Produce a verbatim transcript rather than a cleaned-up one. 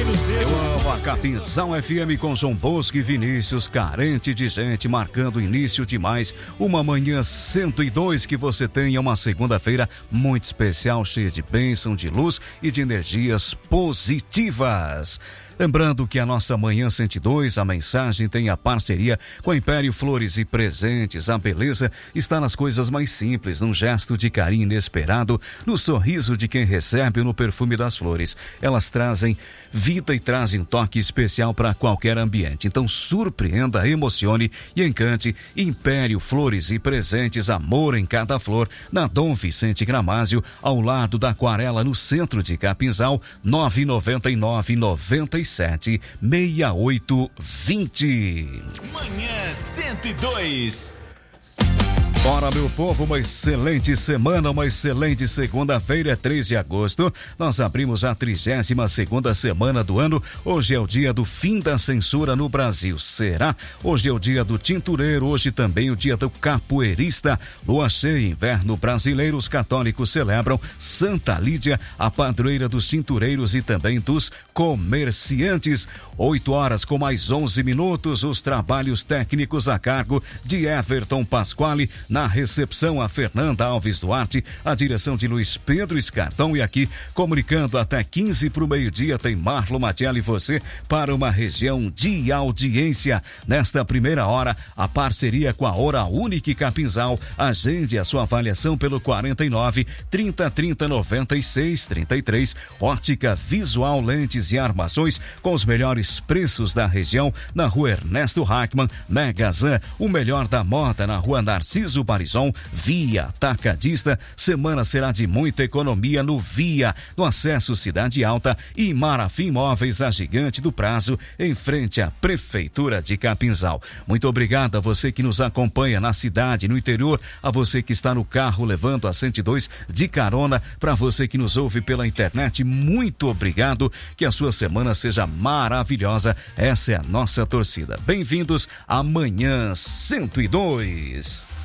nos dedos. Eu amo a Capinzal F M com João Bosco e Vinícius, carente de gente, marcando o início de mais uma manhã cento e dois. Que você tenha uma segunda-feira muito especial, cheia de bênção, de luz e de energias positivas. Lembrando que a nossa Manhã cento e dois, a mensagem tem a parceria com a Império Flores e Presentes. A beleza está nas coisas mais simples, num gesto de carinho inesperado, no sorriso de quem recebe ou no perfume das flores. Elas trazem vida e trazem um toque especial para qualquer ambiente. Então surpreenda, emocione e encante. Império Flores e Presentes, amor em cada flor, na Dom Vicente Gramásio, ao lado da Aquarela, no centro de Capinzal. Nove nove nove, nove sete, seis oito dois zero. Manhã cento e dois. Bora, meu povo, uma excelente semana, uma excelente segunda-feira, é três de agosto. Nós abrimos a trigésima segunda semana do ano. Hoje é o dia do fim da censura no Brasil. Será? Hoje é o dia do tintureiro, hoje também o dia do capoeirista. Lua cheia, inverno brasileiro, os católicos celebram Santa Lídia, a padroeira dos tintureiros e também dos comerciantes. Oito horas com mais onze minutos, os trabalhos técnicos a cargo de Everton Pasquale. Na recepção, a Fernanda Alves Duarte, a direção de Luiz Pedro Escartão, e aqui comunicando até quinze para o meio-dia tem Marlon Matiello e você para uma região de audiência. Nesta primeira hora, a parceria com a Hora Única Capinzal. Agende a sua avaliação pelo quarenta e nove, trinta, trinta, noventa e seis, trinta e três. Ótica Visual, lentes e armações com os melhores preços da região na Rua Ernesto Hackman. Megazan, o melhor da moda na Rua Narciso Barizon. Via Atacadista, semana será de muita economia no Via, no acesso Cidade Alta. E Marafim Móveis, a gigante do prazo, em frente à Prefeitura de Capinzal. Muito obrigado a você que nos acompanha na cidade, no interior, a você que está no carro levando a cento e dois de carona, para você que nos ouve pela internet, muito obrigado, que a sua semana seja maravilhosa, essa é a nossa torcida. Bem-vindos a Manhã cento e dois.